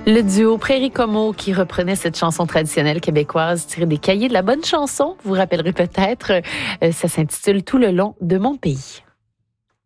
Le duo Prairie Como qui reprenait cette chanson traditionnelle québécoise tirée des cahiers de la bonne chanson. Vous vous rappellerez peut-être, ça s'intitule Tout le long de mon pays.